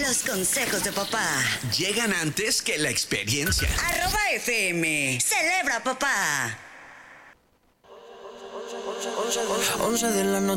Los consejos de papá llegan antes que la experiencia. @FM. Celebra, papá. 11 de la noche.